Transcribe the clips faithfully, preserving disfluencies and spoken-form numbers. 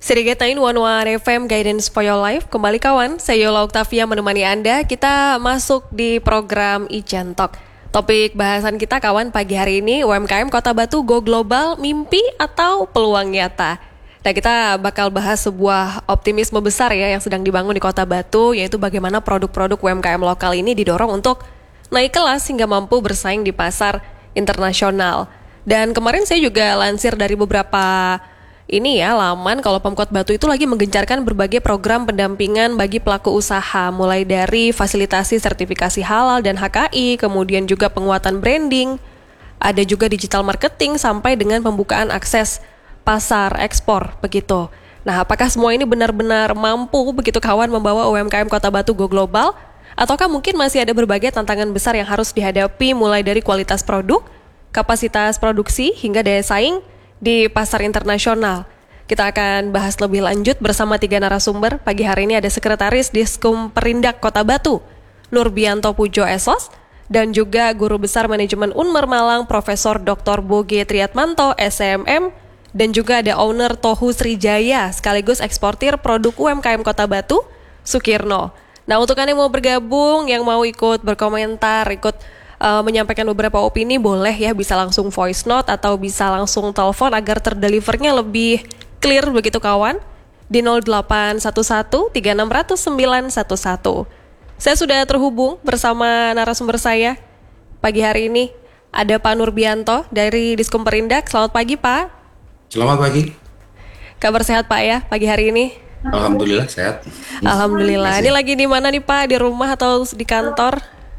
Sirigatain One One F M Guidance for Your Life. Kembali kawan, saya Yola Octavia menemani Anda. Kita masuk di program Ijan Talk. Topik bahasan kita kawan pagi hari ini, U M K M Kota Batu Go Global, mimpi atau peluang nyata. Nah, kita bakal bahas sebuah optimisme besar ya yang sedang dibangun di Kota Batu, yaitu bagaimana produk-produk U M K M lokal ini didorong untuk naik kelas hingga mampu bersaing di pasar internasional. Dan kemarin saya juga lansir dari beberapa ini ya, laman kalau Pemkot Batu itu lagi menggencarkan berbagai program pendampingan bagi pelaku usaha, mulai dari fasilitasi sertifikasi halal dan H K I, kemudian juga penguatan branding, ada juga digital marketing, sampai dengan pembukaan akses pasar ekspor, begitu. Nah, apakah semua ini benar-benar mampu begitu kawan membawa U M K M Kota Batu go global? Ataukah mungkin masih ada berbagai tantangan besar yang harus dihadapi, mulai dari kualitas produk, kapasitas produksi, hingga daya saing di pasar internasional? Kita akan bahas lebih lanjut bersama tiga narasumber. Pagi hari ini ada Sekretaris Diskum Perindak Kota Batu, Nurbianto Pujo S O S, dan juga Guru Besar Manajemen Unmer Malang, Profesor Doktor Boge Triatmanto, S M M, dan juga ada owner Tohu Srijaya, sekaligus eksportir produk U M K M Kota Batu, Sukirno. Nah, untuk Anda yang mau bergabung, yang mau ikut berkomentar, ikut Uh, menyampaikan beberapa opini, boleh ya, bisa langsung voice note atau bisa langsung telepon agar terdelivernya lebih clear begitu kawan, di nol delapan satu satu tiga enam nol nol sembilan satu satu. Saya sudah terhubung bersama narasumber saya pagi hari ini. Ada Pak Nurbianto dari Diskum Perindak. Selamat pagi Pak. Selamat pagi. Kabar sehat Pak ya pagi hari ini? Alhamdulillah sehat. Alhamdulillah. Ini lagi di mana nih Pak? Di rumah atau di kantor?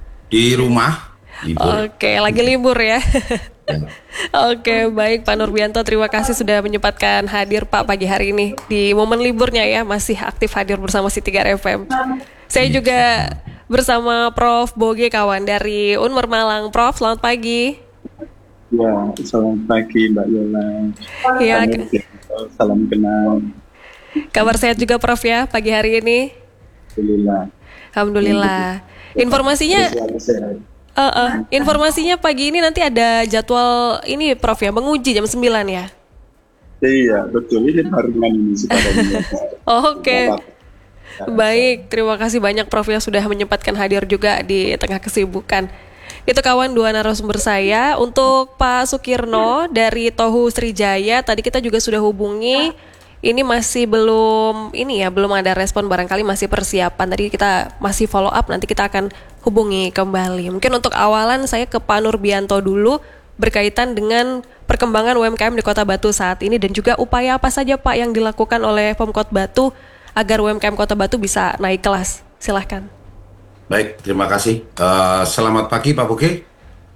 Di rumah. Libur. Oke, lagi libur ya. Ya. Oke, baik Pak Nurbianto, terima kasih sudah menyempatkan hadir Pak pagi hari ini di momen liburnya ya, masih aktif hadir bersama C tiga R F M. Saya juga bersama Prof Boge kawan dari Unmer Malang. Prof, selamat pagi. Ya, selamat pagi Mbak Yola. Ya, salam kenal. Kabar sehat juga Prof ya pagi hari ini. Alhamdulillah. Alhamdulillah. Informasinya Uh, uh, informasinya pagi ini nanti ada jadwal ini Prof ya, menguji jam sembilan ya? Iya, betul. Ini barengan ini sekarang. Oh, oke. Okay. Baik, terima kasih banyak Prof yang sudah menyempatkan hadir juga di tengah kesibukan. Itu kawan dua narasumber saya. Untuk Pak Sukirno dari Tohu Srijaya, tadi kita juga sudah hubungi. Ini masih belum, ini ya, belum ada respon, barangkali masih persiapan. Tadi kita masih follow up, nanti kita akan hubungi kembali. Mungkin untuk awalan saya ke Pak Nurbianto dulu berkaitan dengan perkembangan U M K M di Kota Batu saat ini dan juga upaya apa saja Pak yang dilakukan oleh Pemkot Batu agar U M K M Kota Batu bisa naik kelas. Silahkan. Baik, terima kasih. Uh, selamat pagi Pak Boge.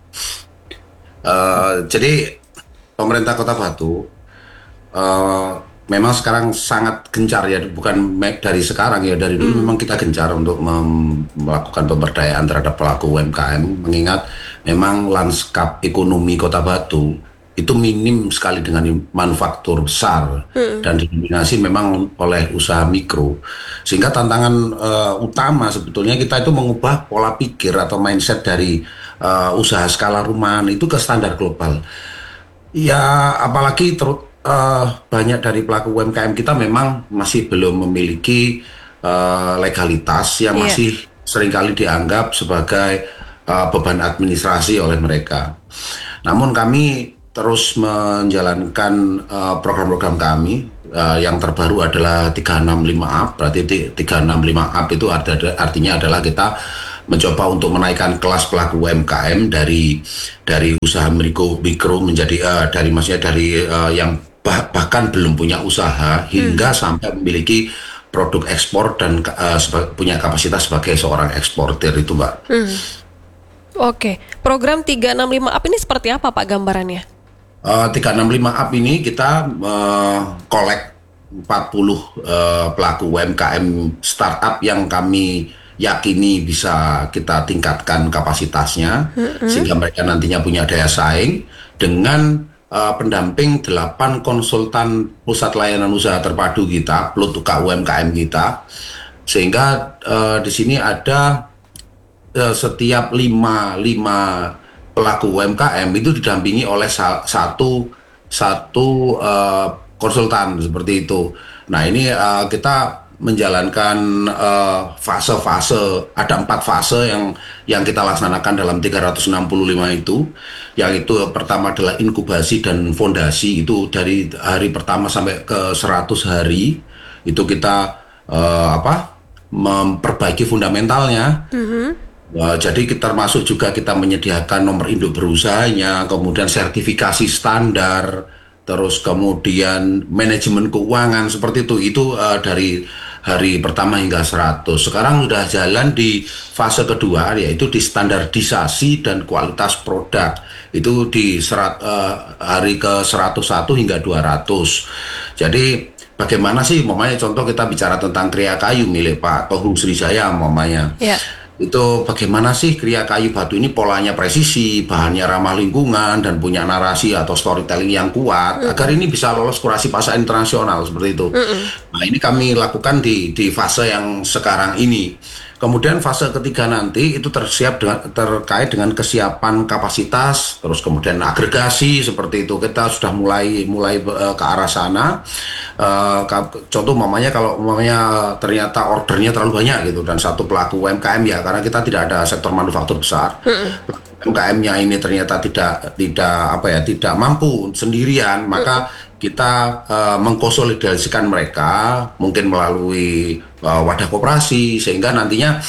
Uh, jadi pemerintah Kota Batu uh, memang sekarang sangat gencar ya, bukan dari sekarang ya, dari dulu hmm. memang kita gencar untuk mem- melakukan pemberdayaan terhadap pelaku U M K M, mengingat memang lanskap ekonomi Kota Batu itu minim sekali dengan manufaktur besar hmm. dan didominasi memang oleh usaha mikro, sehingga tantangan uh, utama sebetulnya kita itu mengubah pola pikir atau mindset dari uh, usaha skala rumahan itu ke standar global. Ya, apalagi terus Uh, banyak dari pelaku U M K M kita memang masih belum memiliki uh, legalitas yang yeah. masih seringkali dianggap sebagai uh, beban administrasi oleh mereka. Namun kami terus menjalankan uh, program-program kami. Uh, yang terbaru adalah tiga enam lima A P. Berarti tiga enam lima A P itu ada, artinya adalah kita mencoba untuk menaikkan kelas pelaku U M K M dari dari usaha mikro mikro menjadi uh, dari maksudnya dari uh, yang bah, bahkan belum punya usaha hingga hmm. sampai memiliki produk ekspor dan uh, seba- punya kapasitas sebagai seorang eksportir itu Mbak. Hmm. Oke, program tiga enam lima A P ini seperti apa Pak gambarannya? Uh, tiga enam lima A P ini kita uh, collect empat puluh uh, pelaku U M K M startup yang kami yakini bisa kita tingkatkan kapasitasnya mm-hmm. sehingga mereka nantinya punya daya saing dengan uh, pendamping delapan konsultan pusat layanan usaha terpadu kita, Plutuka U M K M kita, sehingga uh, di sini ada uh, setiap lima lima pelaku U M K M itu didampingi oleh sa- satu satu uh, konsultan seperti itu. Nah ini uh, kita menjalankan uh, fase-fase, ada empat fase yang yang kita laksanakan dalam tiga ratus enam puluh lima itu, yang itu pertama adalah inkubasi dan fondasi. Itu dari hari pertama sampai ke seratus hari itu kita uh, apa memperbaiki fundamentalnya. Mm-hmm. Uh, jadi kita termasuk juga kita menyediakan nomor induk berusahanya, kemudian sertifikasi standar, terus kemudian manajemen keuangan seperti itu. Itu uh, dari hari pertama hingga seratus. Sekarang sudah jalan di fase kedua, yaitu di standarisasi dan kualitas produk. Itu di serat, uh, hari ke seratus satu hingga dua ratus. Jadi bagaimana sih, umpamanya contoh kita bicara tentang kriya kayu milik Pak Tohung Srijaya umpamanya. Yeah. Itu bagaimana sih kriya kayu batu ini polanya presisi, bahannya ramah lingkungan, dan punya narasi atau storytelling yang kuat, mm-hmm. agar ini bisa lolos kurasi pasar internasional seperti itu. Mm-hmm. Nah ini kami lakukan di di fase yang sekarang ini. Kemudian fase ketiga nanti itu tersiap dengan, terkait dengan kesiapan kapasitas, terus kemudian agregasi seperti itu. Kita sudah mulai mulai uh, ke arah sana. Uh, contoh mamanya kalau mamanya ternyata ordernya terlalu banyak gitu, dan satu pelaku U M K M ya, karena kita tidak ada sektor manufaktur besar. Mm-hmm. U M K M-nya ini ternyata tidak tidak apa ya tidak mampu sendirian, maka kita uh, mengkonsolidasikan mereka mungkin melalui uh, wadah koperasi, sehingga nantinya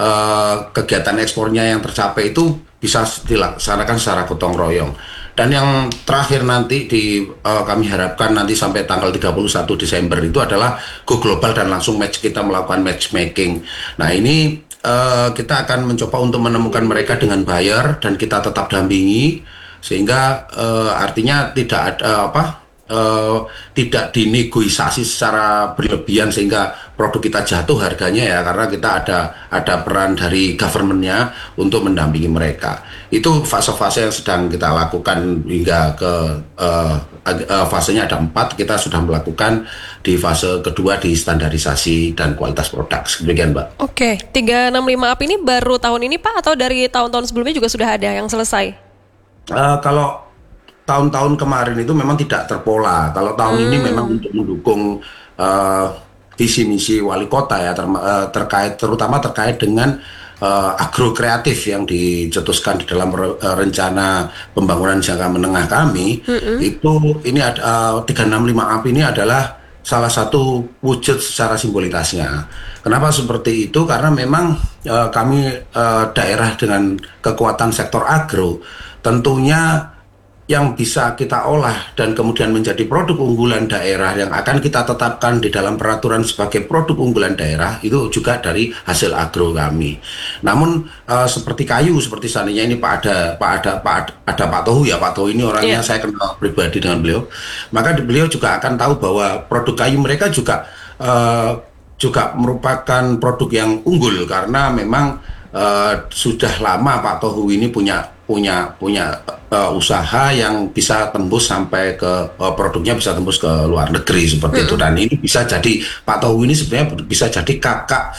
uh, kegiatan ekspornya yang tercapai itu bisa dilaksanakan secara gotong royong. Dan yang terakhir nanti di uh, kami harapkan nanti sampai tanggal tiga puluh satu Desember itu adalah go global dan langsung match, kita melakukan matchmaking. Nah ini uh, kita akan mencoba untuk menemukan mereka dengan buyer, dan kita tetap dampingi sehingga uh, artinya tidak ada uh, apa Uh, tidak dinegosiasi secara berlebihan sehingga produk kita jatuh harganya ya, karena kita ada ada peran dari government-nya untuk mendampingi mereka. Itu fase-fase yang sedang kita lakukan hingga ke uh, uh, fasenya ada empat. Kita sudah melakukan di fase kedua di standarisasi dan kualitas produk. Demikian Mbak. Oke, tiga enam lima A P ini baru tahun ini Pak, atau dari tahun-tahun sebelumnya juga sudah ada yang selesai? Uh, kalau tahun-tahun kemarin itu memang tidak terpola. Kalau tahun hmm. ini memang untuk mendukung uh, visi misi wali kota ya, ter, uh, terkait terutama terkait dengan uh, agro kreatif yang dicetuskan di dalam re, uh, rencana pembangunan jangka menengah kami. Hmm. Itu ini ada uh, tiga enam lima A P ini adalah salah satu wujud secara simbolitasnya. Kenapa seperti itu? Karena memang uh, kami uh, daerah dengan kekuatan sektor agro, tentunya yang bisa kita olah dan kemudian menjadi produk unggulan daerah yang akan kita tetapkan di dalam peraturan sebagai produk unggulan daerah itu juga dari hasil agro kami. Namun uh, seperti kayu, seperti seandainya ini Pak ada Pak ada Pak ada, ada Pak Tohu ya, Pak Tohu ini orangnya yeah. saya kenal pribadi dengan beliau. Maka beliau juga akan tahu bahwa produk kayu mereka juga uh, juga merupakan produk yang unggul, karena memang uh, sudah lama Pak Tohu ini punya punya punya uh, usaha yang bisa tembus sampai ke uh, produknya bisa tembus ke luar negeri seperti mm-hmm. itu. Dan ini bisa jadi Pak Tohu ini sebenarnya bisa jadi kakak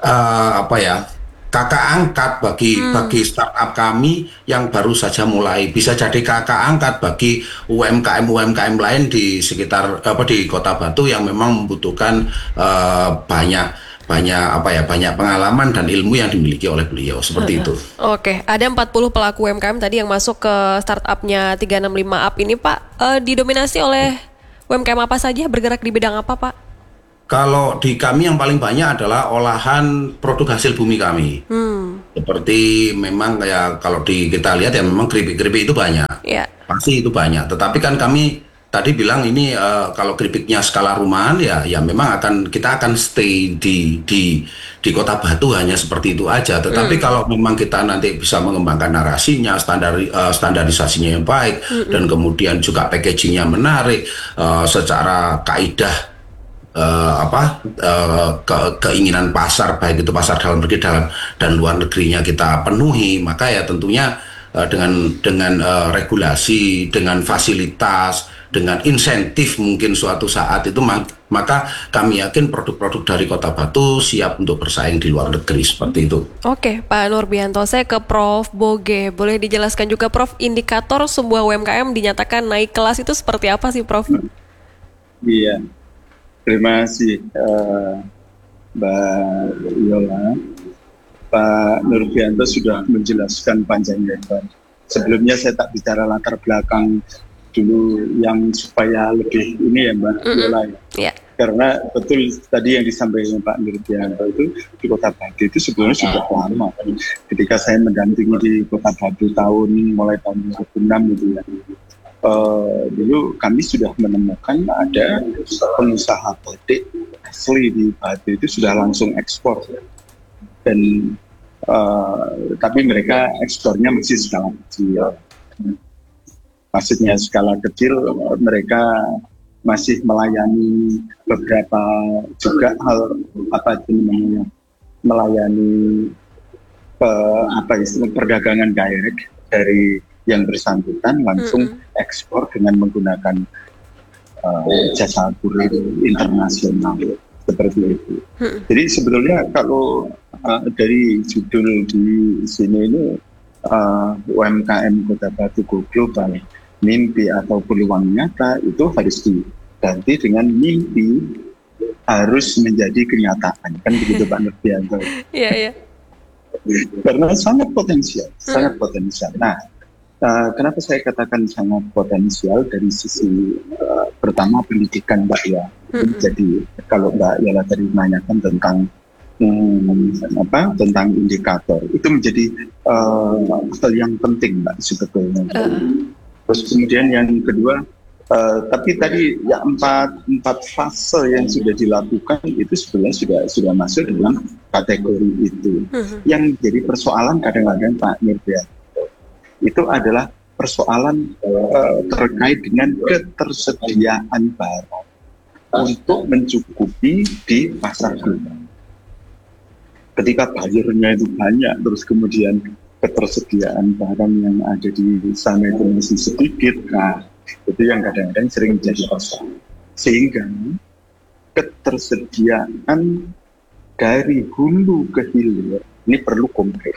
uh, apa ya kakak angkat bagi mm. bagi startup kami yang baru saja mulai, bisa jadi kakak angkat bagi U M K M U M K M lain di sekitar apa di Kota Batu yang memang membutuhkan uh, banyak banyak apa ya banyak pengalaman dan ilmu yang dimiliki oleh beliau seperti itu. Oke, ada empat puluh pelaku U M K M tadi yang masuk ke startupnya tiga enam lima A P ini Pak, uh, didominasi oleh U M K M apa saja, bergerak di bidang apa Pak? Kalau di kami yang paling banyak adalah olahan produk hasil bumi kami. Hmm. Seperti memang kayak kalau di kita lihat ya memang keripik-keripik itu banyak. Yeah. Pasti itu banyak. Tetapi kan kami tadi bilang ini uh, kalau keripiknya skala rumahan ya ya memang akan kita akan stay di di di Kota Batu hanya seperti itu aja. Tetapi mm. kalau memang kita nanti bisa mengembangkan narasinya, standar uh, standarisasinya yang baik, mm-mm. dan kemudian juga packagingnya menarik, uh, secara kaidah uh, apa uh, ke, keinginan pasar, baik itu pasar dalam negeri dalam dan luar negerinya kita penuhi, maka ya tentunya uh, dengan dengan uh, regulasi, dengan fasilitas, dengan insentif mungkin suatu saat itu, maka kami yakin produk-produk dari Kota Batu siap untuk bersaing di luar negeri seperti itu. Oke, Pak Nurbianto, saya ke Prof Boge. Boleh dijelaskan juga Prof, indikator sebuah U M K M dinyatakan naik kelas itu seperti apa sih Prof? Iya, terima kasih eh, Mbak Yola. Pak Nurbianto sudah menjelaskan panjang lebar. Sebelumnya saya tak bicara latar belakang dulu yang supaya lebih ini ya Mbak Yola ya. Yeah. Karena betul tadi yang disampaikan Pak Nurbianto itu di Kota Batu itu sebenarnya sudah lama. Ketika saya mendampingi di Kota Batu tahun mulai tahun dua ribu enam gitu ya. Uh, dulu kami sudah menemukan ada pengusaha batik asli di Batu itu sudah langsung ekspor dan uh, tapi mereka ekspornya masih skala kecil. Maksudnya skala kecil mereka masih melayani beberapa juga hal apa itu namanya melayani uh, apa istilah perdagangan direct dari yang bersangkutan langsung mm-hmm. ekspor dengan menggunakan uh, jasa kurir internasional seperti itu. Mm-hmm. Jadi sebetulnya kalau uh, dari judul di sini ini uh, U M K M Kota Batu Go Global, mimpi atau peluang nyata itu harus diganti dengan mimpi harus menjadi kenyataan, kan begitu Pak Nurbianto. Iya, iya. Karena sangat potensial, mm-hmm. sangat potensial. Nah, Uh, kenapa saya katakan sangat potensial dari sisi uh, pertama pendidikan Mbak ya. Mm-hmm. Jadi kalau Mbak Yala tadi menanyakan tentang hmm, apa tentang indikator itu menjadi uh, hal yang penting Mbak sebetulnya. Uh. Terus kemudian yang kedua, uh, tapi tadi ya empat empat fase yang sudah dilakukan itu sebenarnya sudah sudah masuk dalam kategori itu. Mm-hmm. Yang jadi persoalan kadang-kadang Pak Nurbianto itu adalah persoalan uh, terkait dengan ketersediaan barang untuk mencukupi di pasar global. Ketika buyernya itu banyak, terus kemudian ketersediaan barang yang ada di sana itu masih sedikit, nah itu yang kadang-kadang sering menjadi persoalan. Sehingga ketersediaan dari hulu ke hilir ini perlu konkret.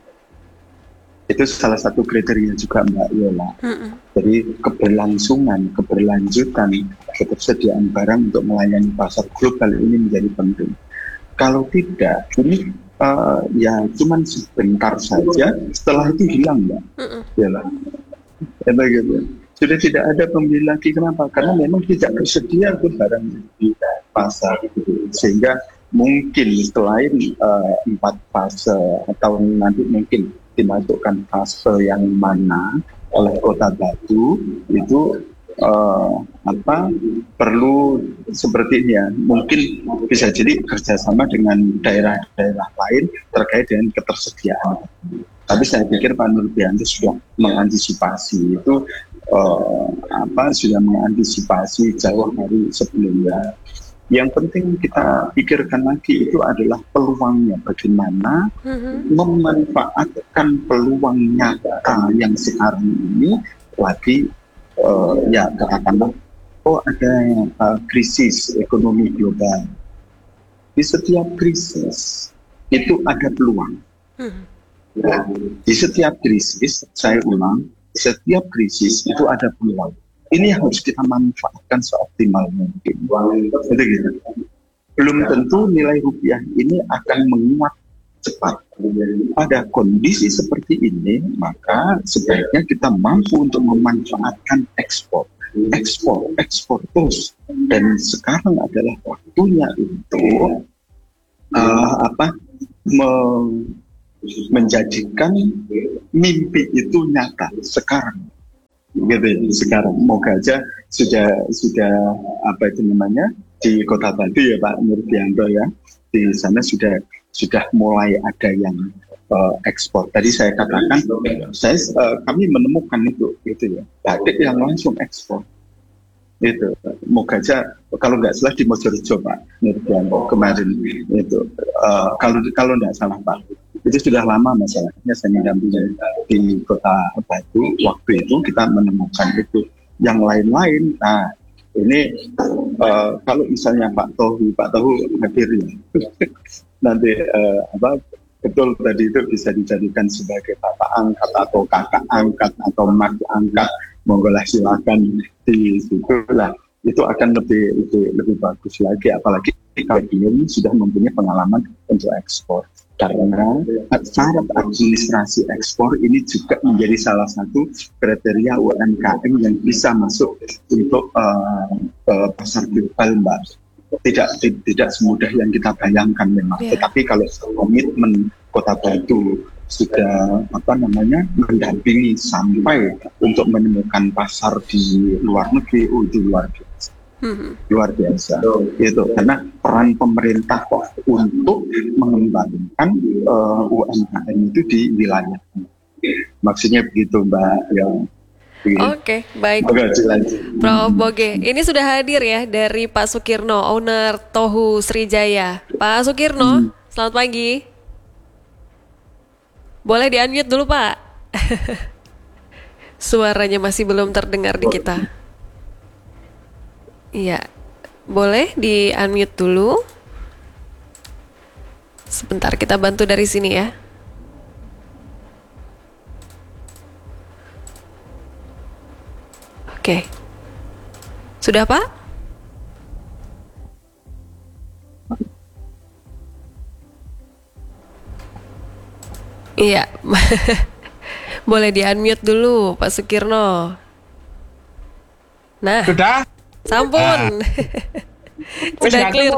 Itu salah satu kriteria juga Mbak Yola. Mm-hmm. Jadi keberlangsungan, keberlanjutan, ketersediaan barang untuk melayani pasar global ini menjadi penting. Kalau tidak, ini uh, ya cuman sebentar saja, setelah itu hilang Mbak. Mm-hmm. Yola. Ya, gitu. Sudah tidak ada pembeli lagi, kenapa? Karena memang tidak tersedia itu barang di pasar. Gitu. Sehingga mungkin selain uh, empat fase atau nanti mungkin dimasukkan fase yang mana oleh Kota Batu itu uh, apa perlu seperti ini ya, mungkin bisa jadi kerjasama dengan daerah-daerah lain terkait dengan ketersediaan. Tapi saya pikir Pak Nurbianto sudah mengantisipasi itu uh, apa sudah mengantisipasi jauh hari sebelumnya. Yang penting kita pikirkan lagi itu adalah peluangnya, bagaimana mm-hmm. memanfaatkan peluang nyata yang sekarang ini lagi uh, ya katakanlah oh ada uh, krisis ekonomi global. Di setiap krisis itu ada peluang. Mm-hmm. Ya, di setiap krisis, saya ulang, setiap krisis itu ada peluang. Ini harus kita manfaatkan seoptimal mungkin. Itu gitu. Belum tentu nilai rupiah ini akan menguat cepat. Pada kondisi seperti ini, maka sebaiknya kita mampu untuk memanfaatkan ekspor. Ekspor, ekspor terus. Dan sekarang adalah waktunya untuk uh, apa me- menjadikan mimpi itu nyata sekarang. Gitu ya, sekarang moga aja sudah sudah apa itu namanya di Kota Batu ya Pak Nurbianto ya, di sana sudah sudah mulai ada yang uh, ekspor. Tadi saya katakan saya uh, kami menemukan itu gitu ya, batik yang langsung ekspor itu. Moga aja kalau nggak salah di Mojorejo Pak Nurbianto kemarin itu uh, kalau kalau nggak salah Pak. Itu sudah lama masalahnya saya mendampingi di Kota Batu. Waktu itu kita menemukan itu. Yang lain-lain, nah ini uh, kalau misalnya Pak Tohu, Pak Tohu hadir ya, nanti uh, apa betul tadi itu bisa dijadikan sebagai bapak angkat atau kakak angkat atau mas angkat, monggolah silakan di situ lah. itu akan lebih lebih lebih bagus lagi, apalagi kalau dia ini sudah mempunyai pengalaman untuk ekspor. Karena syarat administrasi ekspor ini juga menjadi salah satu kriteria U M K M yang bisa masuk untuk uh, uh, pasar global, Mbak. Tidak tidak semudah yang kita bayangkan memang. Yeah. Tetapi kalau komitmen Kota Batu sudah apa namanya mendampingi sampai untuk menemukan pasar di luar negeri, oh, itu luar biasa. Hmm. Luar biasa itu karena peran pemerintah kok untuk mengembangkan uh, U M K M itu di wilayah, maksudnya begitu, Mbak ya. Oke, okay, baik. Prof Boge, ini sudah hadir ya dari Pak Sukirno, owner Tohu Srijaya. Pak Sukirno, hmm. selamat pagi. Boleh di-unmute dulu, Pak. Suaranya masih belum terdengar di kita. Iya, boleh di-unmute dulu. Sebentar, kita bantu dari sini ya. Oke. Sudah, Pak? Iya. Boleh di-unmute dulu, Pak Sukirno. Nah. Sudah? Sampun. Ah. Sudah clear.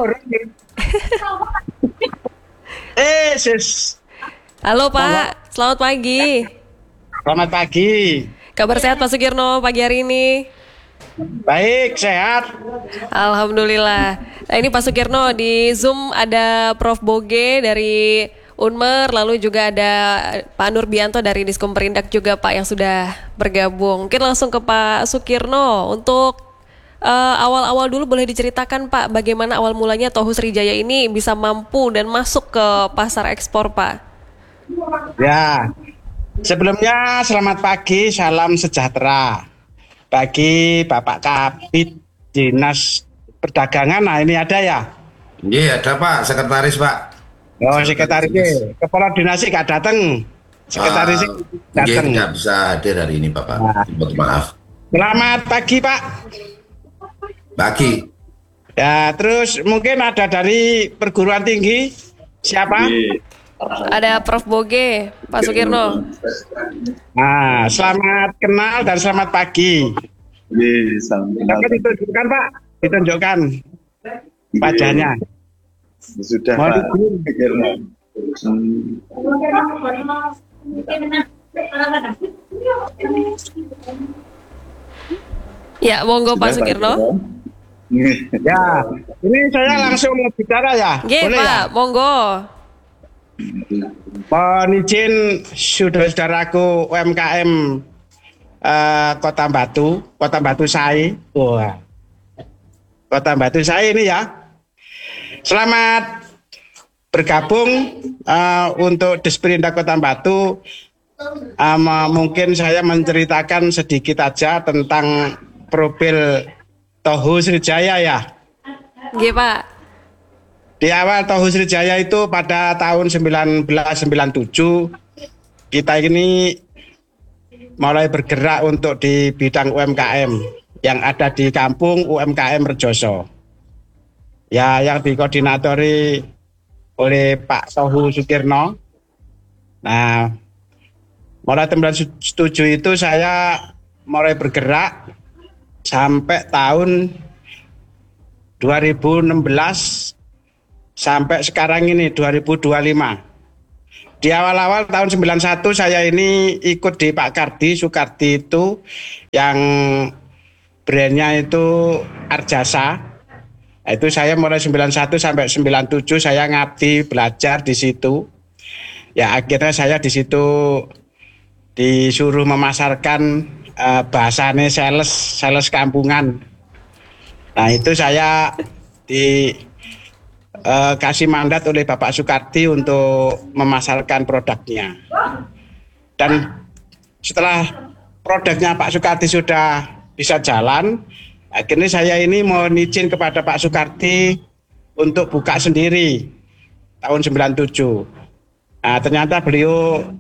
Eh, sis. Halo, Pak. Selamat pagi. Selamat pagi. Kabar sehat, Pak Sukirno, pagi hari ini? Baik, sehat. Alhamdulillah. Nah, ini Pak Sukirno, di Zoom ada Prof Boge dari Unmer, lalu juga ada Pak Nurbianto dari Diskom Perindak juga, Pak, yang sudah bergabung. Mungkin langsung ke Pak Sukirno untuk Uh, awal-awal dulu boleh diceritakan, Pak, bagaimana awal mulanya Tohu Srijaya ini bisa mampu dan masuk ke pasar ekspor, Pak? Ya, sebelumnya selamat pagi, salam sejahtera bagi Bapak Kabid Dinas Perdagangan. Nah, ini ada ya? Iya, ada, Pak, sekretaris, Pak. Oh, sekretarisnya, kepala dinasnya nggak datang, sekretarisnya uh, datang. Nggak bisa hadir hari ini, Bapak. Nah. Maaf. Selamat pagi, Pak. Pagi. Ya, terus mungkin ada dari perguruan tinggi, siapa? Ada Prof Boge, Pak Sukirno. Nah, selamat kenal dan selamat pagi. Dapat ditunjukkan, Pak, ditunjukkan wajahnya. Sudah, Pak. Ya, monggo Pak Sukirno. Ya, ini saya langsung mau bicara ya. Oke, Pak, ya? Monggo. Mohon izin saudara-saudaraku U M K M uh, Kota Batu, Kota Batu Sai. Wah. Kota Batu Sai ini ya. Selamat bergabung uh, untuk Disperindak Kota Batu. Um, mungkin saya menceritakan sedikit aja tentang profil Tohu Srijaya ya. Iya, Pak. Di awal Tohu Srijaya itu pada tahun seribu sembilan ratus sembilan puluh tujuh kita ini mulai bergerak untuk di bidang U M K M yang ada di kampung U M K M Rejoso. Ya, yang dikoordinatori oleh Pak Tohu Sukirno. Nah, mulai tahun sembilan puluh tujuh itu saya mulai bergerak sampai tahun dua ribu enam belas sampai sekarang ini dua ribu dua puluh lima. Di awal-awal tahun sembilan puluh satu saya ini ikut di Pak Kardi Sukardi itu yang brandnya itu Arjasa. Itu saya mulai sembilan puluh satu sampai sembilan puluh tujuh saya ngabdi belajar di situ. Ya, akhirnya saya di situ disuruh memasarkan Uh, bahasanya sales sales kampungan. Nah, itu saya dikasih uh, mandat oleh Bapak Sukardi untuk memasarkan produknya. Dan setelah produknya Pak Sukardi sudah bisa jalan, akhirnya saya ini mau izin kepada Pak Sukardi untuk buka sendiri tahun sembilan puluh tujuh. Nah, ternyata beliau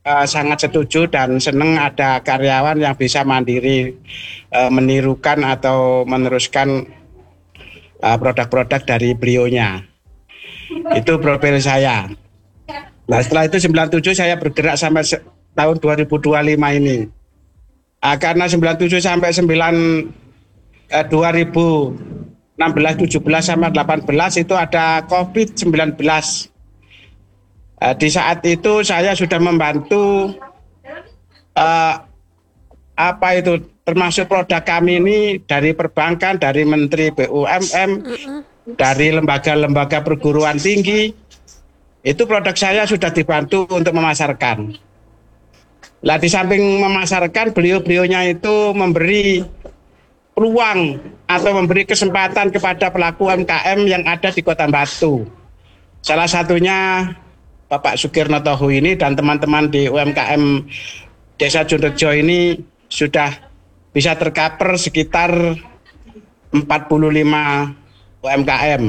uh, sangat setuju dan senang ada karyawan yang bisa mandiri uh, menirukan atau meneruskan uh, produk-produk dari beliaunya. Itu profil saya. Nah setelah itu sembilan puluh tujuh saya bergerak sampai se- tahun dua ribu dua puluh lima ini. Uh, karena sembilan puluh tujuh sampai sembilan, uh, dua ribu enam belas, tujuh belas sampai delapan belas itu ada covid sembilan belas. Uh, di saat itu saya sudah membantu uh, apa itu termasuk produk kami ini dari perbankan, dari Menteri B U M M, dari lembaga-lembaga perguruan tinggi. Itu produk saya sudah dibantu untuk memasarkan. Lah di samping memasarkan, beliau-beliaunya itu memberi peluang atau memberi kesempatan kepada pelaku U M K M yang ada di Kota Batu. Salah satunya Bapak Sukirno Tohu ini dan teman-teman di U M K M Desa Junrejo ini sudah bisa tercover sekitar empat puluh lima U M K M.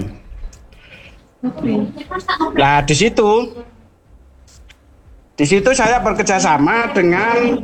Nah di situ, di situ saya bekerjasama dengan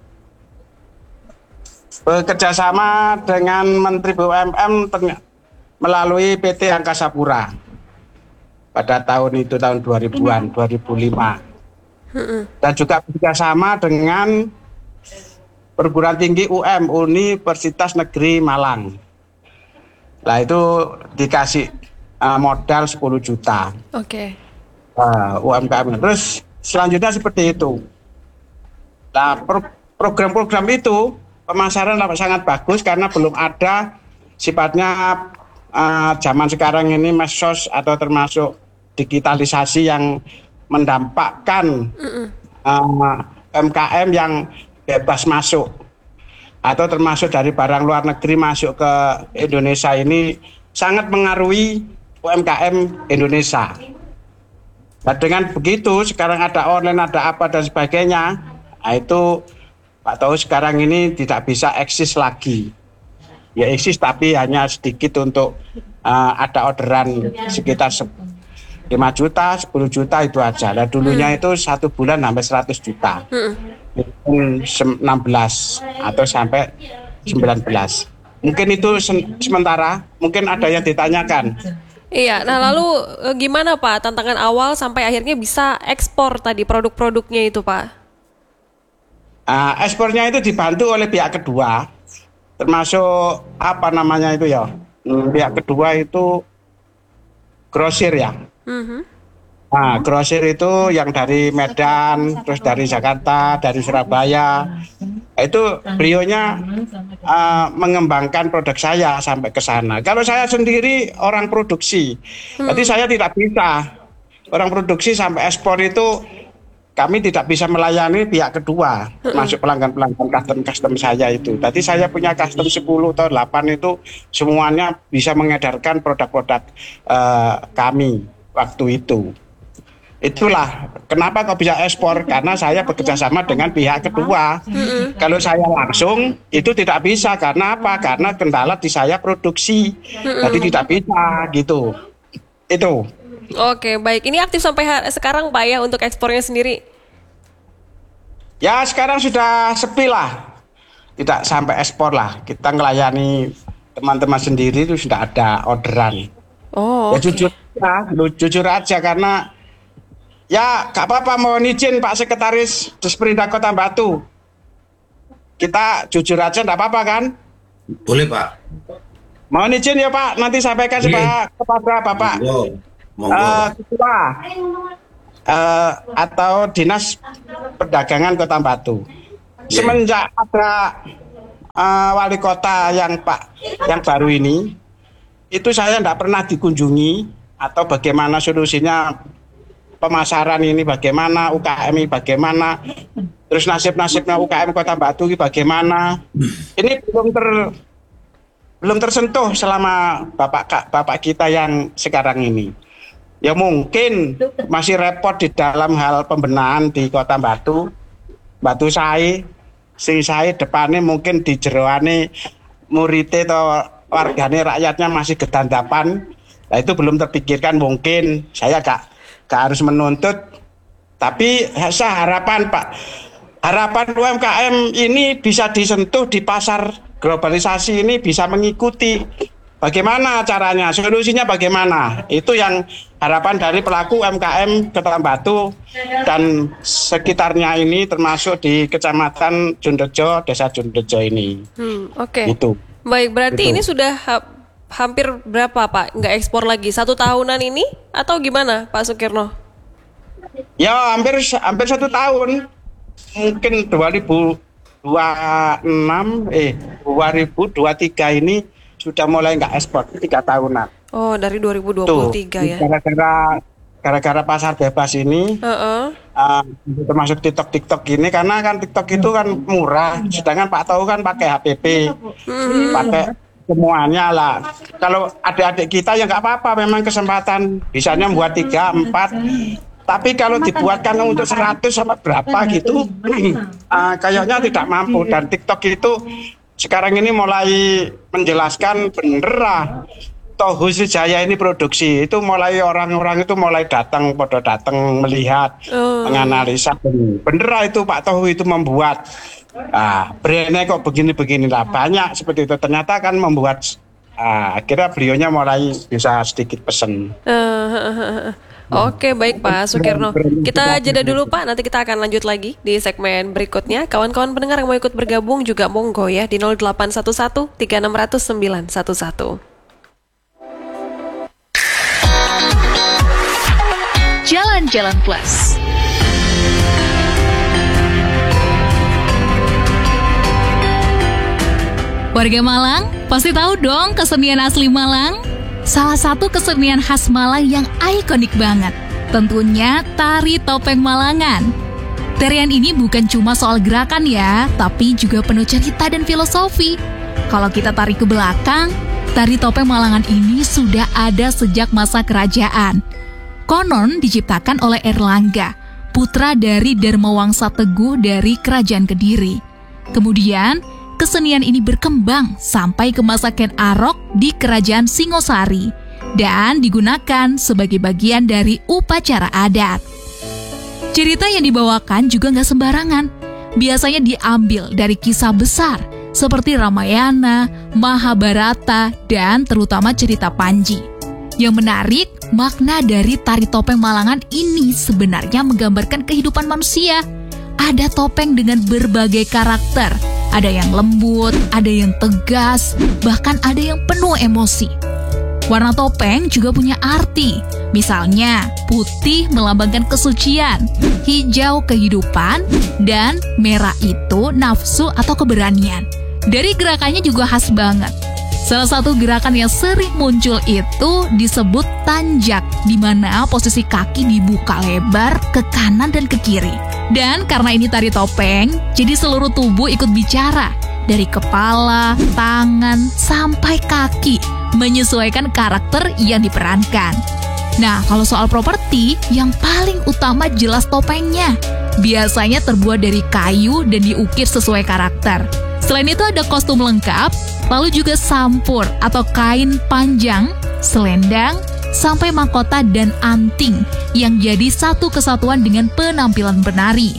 bekerjasama dengan Menteri B U M M melalui P T Angkasa Pura pada tahun itu tahun dua ribuan, dua ribu lima. Dan juga bekerjasama dengan perguruan tinggi U M, Universitas Negeri Malang. Nah itu dikasih uh, modal sepuluh juta. Oke. Okay. Uh, U M K M. Terus selanjutnya seperti itu. Nah pro- program-program itu pemasaran sangat bagus karena belum ada sifatnya uh, zaman sekarang ini medsos atau termasuk digitalisasi yang mendampakkan uh, U M K M yang bebas masuk atau termasuk dari barang luar negeri masuk ke Indonesia ini sangat mengaruhi U M K M Indonesia. Nah, dengan begitu sekarang ada online, ada apa dan sebagainya, nah itu Pak Tohu sekarang ini tidak bisa eksis lagi. Ya eksis tapi hanya sedikit untuk uh, ada orderan sekitar lima juta, sepuluh juta itu aja. Nah dulunya hmm. itu satu bulan sampai seratus juta. Hmm. enam belas atau sampai sembilan belas. Mungkin itu sen- sementara, mungkin ada yang ditanyakan. Iya, nah lalu gimana Pak tantangan awal sampai akhirnya bisa ekspor tadi produk-produknya itu Pak? Uh, ekspornya itu dibantu oleh pihak kedua, termasuk apa namanya itu ya, hmm, pihak kedua itu grosir ya. Mm-hmm. Nah, grosir itu yang dari Medan, terus dari Jakarta, dari Surabaya. Itu beliaunya uh, mengembangkan produk saya sampai ke sana. Kalau saya sendiri orang produksi, hmm. berarti saya tidak bisa. Orang produksi sampai ekspor itu kami tidak bisa melayani pihak kedua, hmm. masuk pelanggan-pelanggan custom-custom saya itu. Tadi saya punya custom sepuluh atau delapan itu semuanya bisa mengedarkan produk-produk uh, kami waktu itu. Itulah kenapa kok bisa ekspor, karena saya bekerja sama dengan pihak kedua. Mm-hmm. Kalau saya langsung itu tidak bisa, karena apa? Karena kendala di saya produksi, mm-hmm. jadi tidak bisa gitu. Itu. Oke, baik. Ini aktif sampai ha- sekarang Pak ya untuk ekspornya sendiri? Ya sekarang sudah sepi lah, tidak sampai ekspor lah. Kita ngelayani teman-teman sendiri itu sudah ada orderan. Oh. Ya okay. jujur, ya, jujur aja karena. Ya, gak apa-apa, mohon izin Pak Sekretaris Disperindak Kota Batu. Kita jujur aja, gak apa-apa kan? Boleh Pak. Mohon izin ya Pak, nanti sampaikan sebagai kepada Bapak Monggo. Monggo. Uh, Ketua uh, atau Dinas Perdagangan Kota Batu. Yeah. Semenjak ada uh, wali kota yang Pak yang baru ini, itu saya gak pernah dikunjungi atau bagaimana solusinya pemasaran ini bagaimana, U K M ini bagaimana, terus nasib-nasibnya U K M Kota Batu ini bagaimana. Ini belum ter belum tersentuh selama bapak bapak kita yang sekarang ini. Ya mungkin masih repot di dalam hal pembenahan di Kota Batu, Batu Sai, sing Sai depannya mungkin di jeroane murite atau wargane rakyatnya masih gedandapan. Nah itu belum terpikirkan, mungkin saya gak Gak harus menuntut, Tapi saya harapan Pak, harapan U M K M ini bisa disentuh di pasar globalisasi ini, bisa mengikuti. Bagaimana caranya, solusinya bagaimana? Itu yang harapan dari pelaku U M K M Kota Batu dan sekitarnya ini, termasuk di Kecamatan Jundejo, Desa Jundejo ini. Hmm, Oke. Okay. Itu. Baik, berarti Itu. ini sudah ha- hampir berapa Pak? Nggak ekspor lagi? Satu tahunan ini? Atau gimana Pak Sukirno? Ya hampir hampir satu tahun, mungkin dua ribu dua puluh enam eh dua ribu dua puluh tiga ini sudah mulai nggak ekspor, tiga tahunan. Oh, dari dua ribu dua puluh tiga Tuh, ya. Gara-gara gara-gara pasar bebas ini, Uh-uh. uh, termasuk TikTok TikTok ini, karena kan TikTok itu kan murah, sedangkan Pak Tahu kan pakai H P P, Hmm. pakai semuanya lah. Kalau adik-adik kita ya nggak apa-apa, memang kesempatan bisanya buat tiga empat. Tapi kalau dibuatkan untuk seratus sama berapa gitu, uh, kayaknya tidak mampu. Dan TikTok itu sekarang ini mulai menjelaskan bener lah. Tohu Sriwijaya ini produksi, itu mulai orang-orang itu mulai datang, pada datang melihat, Oh. menganalisa. Bener lah itu Pak Tohu itu membuat. Ah, brandnya kok begini-begini lah, banyak seperti itu. Ternyata kan membuat, ah, akhirnya beliaunya mulai bisa sedikit pesen. Uh, Oke, baik Pak Sukirno. Kita jeda dulu Pak, nanti kita akan lanjut lagi di segmen berikutnya. Kawan-kawan pendengar yang mau ikut bergabung juga monggo ya di nol delapan satu satu tiga enam nol nol sembilan satu satu. Jalan-Jalan Plus. Warga Malang, pasti tahu dong kesenian asli Malang? Salah satu kesenian khas Malang yang ikonik banget, tentunya tari topeng Malangan. Tarian ini bukan cuma soal gerakan ya, tapi juga penuh cerita dan filosofi. Kalau kita tarik ke belakang, tari topeng Malangan ini sudah ada sejak masa kerajaan. Konon diciptakan oleh Erlangga, putra dari Dharmawangsa Teguh dari Kerajaan Kediri. Kemudian, kesenian ini berkembang sampai ke masa Ken Arok di Kerajaan Singosari dan digunakan sebagai bagian dari upacara adat. Cerita yang dibawakan juga nggak sembarangan. Biasanya diambil dari kisah besar seperti Ramayana, Mahabharata, dan terutama cerita Panji. Yang menarik, makna dari tari topeng Malangan ini sebenarnya menggambarkan kehidupan manusia. Ada topeng dengan berbagai karakter. Ada yang lembut, ada yang tegas, bahkan ada yang penuh emosi. Warna topeng juga punya arti. Misalnya, putih melambangkan kesucian, hijau kehidupan, dan merah itu nafsu atau keberanian. Dari gerakannya juga khas banget. Salah satu gerakan yang sering muncul itu disebut tanjak, di mana posisi kaki dibuka lebar ke kanan dan ke kiri. Dan karena ini tari topeng, jadi seluruh tubuh ikut bicara, dari kepala, tangan, sampai kaki, menyesuaikan karakter yang diperankan. Nah, kalau soal properti, yang paling utama jelas topengnya. Biasanya terbuat dari kayu dan diukir sesuai karakter. Selain itu ada kostum lengkap, lalu juga sampur atau kain panjang, selendang, sampai mahkota dan anting yang jadi satu kesatuan dengan penampilan penari.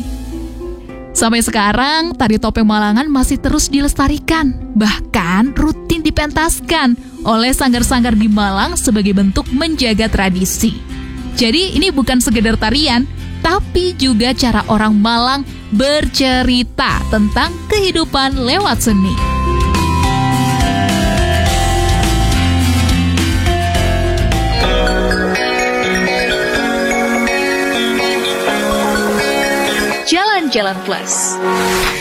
Sampai sekarang, tari topeng Malangan masih terus dilestarikan, bahkan rutin dipentaskan oleh sanggar-sanggar di Malang sebagai bentuk menjaga tradisi. Jadi ini bukan sekedar tarian, tapi juga cara orang Malang bercerita tentang kehidupan lewat seni. Jalan-Jalan Plus.